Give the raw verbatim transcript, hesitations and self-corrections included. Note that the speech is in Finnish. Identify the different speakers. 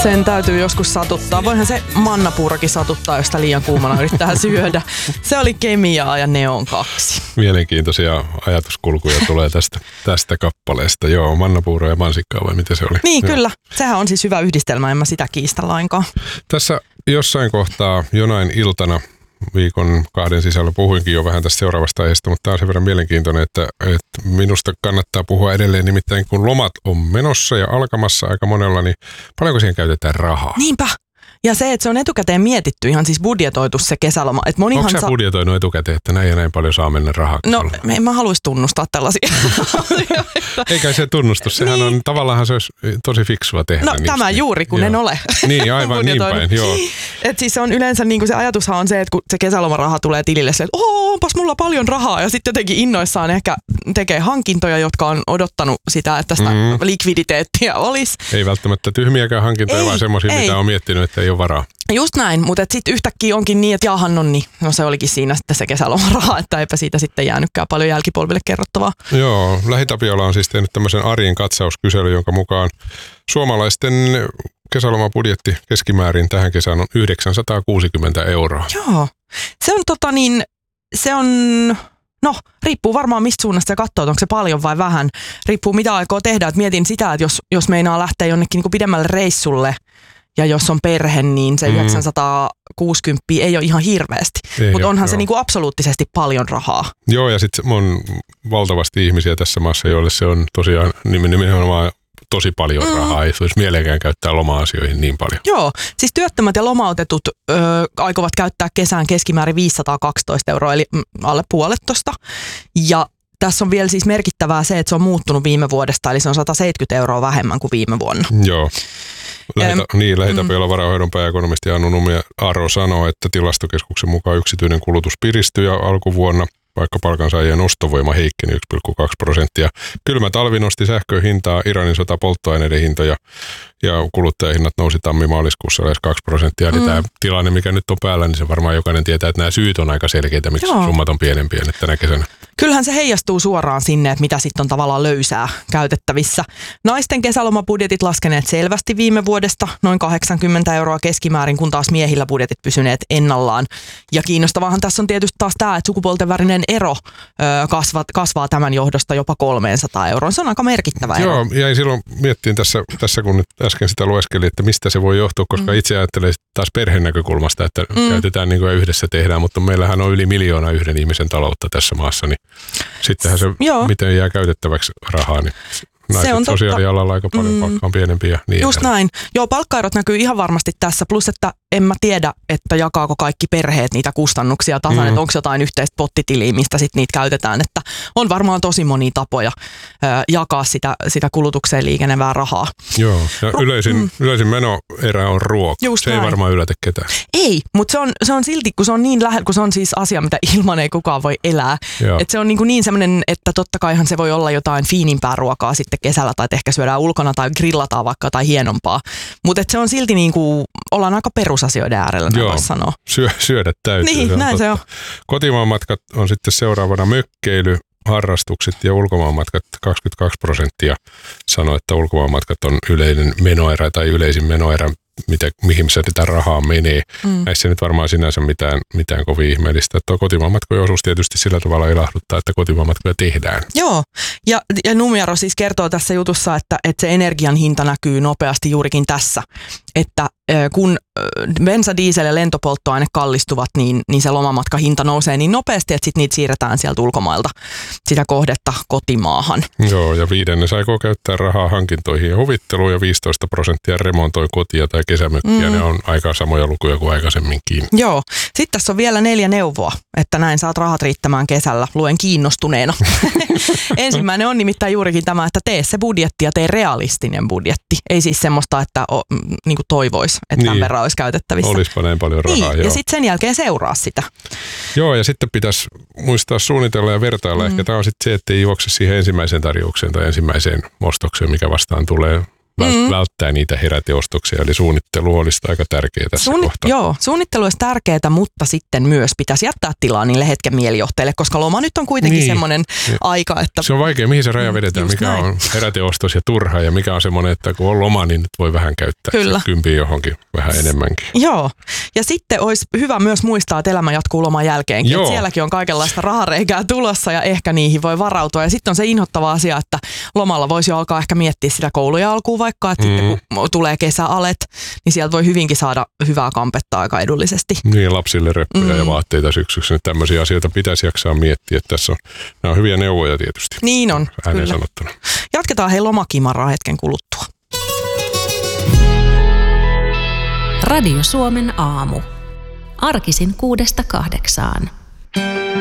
Speaker 1: Sen täytyy joskus satuttaa. Voihan se mannapuurakin satuttaa, jos sitä liian kuumana yrittää syödä. Se oli Kemiaa ja Neon kaksi.
Speaker 2: Mielenkiintoisia ajatuskulkuja tulee tästä, tästä kappaleesta. Joo, mannapuuro ja mansikkaa vai mitä se oli?
Speaker 1: Niin,
Speaker 2: Joo.
Speaker 1: kyllä. Sehän on siis hyvä yhdistelmä, en mä sitä kiistä lainkaan.
Speaker 2: Tässä jossain kohtaa jonain iltana viikon kahden sisällä puhuinkin jo vähän tästä seuraavasta aiheesta, mutta tämä on sen verran mielenkiintoinen, että, että minusta kannattaa puhua edelleen, nimittäin kun lomat on menossa ja alkamassa aika monella, niin paljonko siihen käytetään rahaa?
Speaker 1: Niinpä. Ja se, että se on etukäteen mietitty, ihan siis budjetoitu se kesäloma. Et monihan
Speaker 2: Onko sä
Speaker 1: sa-
Speaker 2: budjetoinut etukäteen, että näin ja näin paljon saa mennä rahaa?
Speaker 1: No, en mä haluaisi tunnustaa tällaisia asioita.
Speaker 2: Eikä se tunnustus, sehän niin. on, tavallaan se olisi tosi fiksua tehdä.
Speaker 1: No tämä
Speaker 2: niin,
Speaker 1: juuri, kun
Speaker 2: joo.
Speaker 1: en ole.
Speaker 2: Niin, aivan niin päin, joo.
Speaker 1: Et siis se on yleensä, niin kuin se ajatushan on se, että kun se kesälomaraha tulee tilille, se, että ooo, onpas mulla paljon rahaa. Ja sitten jotenkin innoissaan ehkä tekee hankintoja, jotka on odottanut sitä, että sitä mm. likviditeettiä olisi.
Speaker 2: Ei välttämättä tyhmiäkään hankintoja, ei, vaan semmoisia, mitä on miettinyt, että ei ole varaa.
Speaker 1: Just näin, mutta sitten yhtäkkiä onkin niin, että jaahan on niin. No se olikin siinä sitten se kesälomaraha, että eipä siitä sitten jäänytkään paljon jälkipolville kerrottavaa. Joo,
Speaker 2: LähiTapiola on siis tehnyt tämmöisen arjen katsauskyselyn, jonka mukaan suomalaisten kesälomabudjetti keskimäärin tähän kesään on yhdeksänsataakuusikymmentä euroa.
Speaker 1: Joo, se on tota niin, se on, no riippuu varmaan mistä suunnasta ja katsoo, onko se paljon vai vähän. Riippuu mitä aikoo tehdä, että mietin sitä, että jos, jos meinaa lähteä jonnekin niin kuin pidemmälle reissulle, ja jos on perhe, niin se mm. yhdeksänsataakuusikymmentä ei ole ihan hirveästi. Mutta onhan joo. se niinku absoluuttisesti paljon rahaa.
Speaker 2: Joo, ja sitten on valtavasti ihmisiä tässä maassa, joille se on tosiaan nimenomaan tosi paljon mm. rahaa. Ei se olisi mieleenkään käyttää loma-asioihin niin paljon.
Speaker 1: Joo, siis työttömät ja lomautetut ö, aikovat käyttää kesään keskimäärin viisisataakaksitoista euroa, eli alle puolet tosta. Ja tässä on vielä siis merkittävää se, että se on muuttunut viime vuodesta, eli se on sataseitsemänkymmentä euroa vähemmän kuin viime vuonna.
Speaker 2: Joo. Lähetä, ähm, niin, LähiTapiola mm. varainhoidon pääekonomisti Anu Numi-Aro sanoo, että tilastokeskuksen mukaan yksityinen kulutus piristyi alkuvuonna, vaikka palkansaajien ostovoima heikkeni yksi pilkku kaksi prosenttia. Kylmä talvi nosti sähkön hintaa, Iranin sota polttoaineiden hintoja ja kuluttajahinnat nousi tammi-maaliskuussa lähes kaksi prosenttia. Eli mm. tämä tilanne, mikä nyt on päällä, niin se varmaan jokainen tietää, että nämä syyt on aika selkeitä, miksi Joo. summat on pienempiä nyt tänä kesänä.
Speaker 1: Kyllähän se heijastuu suoraan sinne, että mitä sitten on tavallaan löysää käytettävissä. Naisten kesälomabudjetit laskeneet selvästi viime vuodesta, noin kahdeksankymmentä euroa keskimäärin, kun taas miehillä budjetit pysyneet ennallaan. Ja kiinnostavaahan tässä on tietysti taas tämä, että sukupuolten välinen ero ö, kasvat, kasvaa tämän johdosta jopa kolmesataa euroa. Se on aika merkittävä ero.
Speaker 2: Joo, jäin silloin miettiin tässä, tässä kun nyt äsken sitä lueskelin, että mistä se voi johtua, koska mm. itse ajattelen taas perheen näkökulmasta, että mm. käytetään niin kuin yhdessä tehdään, mutta meillähän on yli miljoona yhden ihmisen taloutta tässä maassa, niin sittenhän se, Joo. miten jää käytettäväksi rahaa, niin naiset on sosiaalialalla aika paljon mm. palkka on pienempi ja niin
Speaker 1: Just
Speaker 2: edelleen.
Speaker 1: näin. Joo, palkkaerot näkyy ihan varmasti tässä, plus että en mä tiedä, että jakaako kaikki perheet niitä kustannuksia tasan, mm. että onko jotain yhteistä pottitiliä, mistä sitten niitä käytetään, että on varmaan tosi monia tapoja ö, jakaa sitä, sitä kulutukseen liikenevää rahaa.
Speaker 2: Joo, ja yleisin, mm. yleisin menoerä on ruoka. Just se näin. Ei varmaan yllätä ketään.
Speaker 1: Ei, mutta se on, se on silti, kun se on niin lähellä, kun se on siis asia, mitä ilman ei kukaan voi elää. Että se on niin, niin semmoinen, että totta kaihan se voi olla jotain fiinimpää ruokaa sitten kesällä, tai ehkä syödään ulkona tai grillataan vaikka jotain hienompaa. Mutta se on silti niin kuin, ollaan aika perusasioiden äärellä, näin voisi sanoa.
Speaker 2: Syö, syödä täytyy.
Speaker 1: Niin,
Speaker 2: se
Speaker 1: näin
Speaker 2: totta.
Speaker 1: se on.
Speaker 2: Kotimaanmatkat on sitten seuraavana mökkeily, harrastukset ja ulkomaanmatkat. kaksikymmentäkaksi prosenttia sanoo, että ulkomaanmatkat on yleinen menoerä tai yleisin menoerä, mitä, mihin se tätä rahaa menee. Mm. Näissä nyt varmaan sinänsä mitään, mitään kovin ihmeellistä. Tuo kotimaanmatkojen osuus tietysti sillä tavalla ilahduttaa, että kotimaanmatkoja tehdään.
Speaker 1: Joo, ja, ja Numiaro siis kertoo tässä jutussa, että, että se energian hinta näkyy nopeasti juurikin tässä. Että kun bensa, diesel ja lentopolttoaine kallistuvat, niin, niin se lomamatkahinta nousee niin nopeasti, että sitten niitä siirretään sieltä ulkomailta sitä kohdetta kotimaahan.
Speaker 2: Joo, ja viidennes aikoo käyttää rahaa hankintoihin ja huvitteluun ja viisitoista prosenttia remontoi kotia tai kesämökkiä. Mm. Ne on aika samoja lukuja kuin aikaisemminkin. Joo.
Speaker 1: Sitten tässä on vielä neljä neuvoa, että näin saat rahat riittämään kesällä. Luen kiinnostuneena. Ensimmäinen on nimittäin juurikin tämä, että tee se budjetti ja tee realistinen budjetti. Ei siis semmoista, että o, niin kuin toivoisi, että niin. tämän verran olisi käytettävissä.
Speaker 2: Olispa näin paljon rahaa,
Speaker 1: niin.
Speaker 2: joo.
Speaker 1: Ja sitten sen jälkeen seuraa sitä.
Speaker 2: Joo, ja sitten pitäisi muistaa suunnitella ja vertailla. Mm. Ehkä tämä on sitten se, että ei juokse siihen ensimmäiseen tarjoukseen tai ensimmäiseen ostokseen, mikä vastaan tulee. vält- mm. välttää niitä heräteostoksia. Eli suunnittelu olisi aika tärkeää tässä Suunni- kohtaa.
Speaker 1: Joo, suunnittelu olisi tärkeää, mutta sitten myös pitäisi jättää tilaa niille hetken mielijohteille, koska loma nyt on kuitenkin niin. semmoinen ja. aika, että...
Speaker 2: Se on vaikea, mihin se raja vedetään, mikä näin. on heräteostos ja turha ja mikä on semmoinen, että kun on loma, niin nyt voi vähän käyttää. Kyllä. Kympiä johonkin vähän enemmänkin.
Speaker 1: Joo, ja sitten olisi hyvä myös muistaa, että elämä jatkuu loman jälkeenkin. Että sielläkin on kaikenlaista rahareikää tulossa ja ehkä niihin voi varautua. Ja sitten on se inhottava asia, että lomalla voisi jo alkaa ehkä miettiä sitä kouluja alkuun vaikka, että mm. sitten kun tulee kesäalet, niin sieltä voi hyvinkin saada hyvää kampetta aika edullisesti.
Speaker 2: Niin, lapsille reppuja mm. ja vaatteita syksyksi. Tämmöisiä asioita pitäisi jaksaa miettiä. Että tässä on, nämä on hyviä neuvoja tietysti.
Speaker 1: Niin on,
Speaker 2: ääneen sanottuna.
Speaker 1: Jatketaan hei lomakimaraa hetken kuluttua.
Speaker 3: Radio Suomen aamu. Arkisin kuudesta kahdeksaan.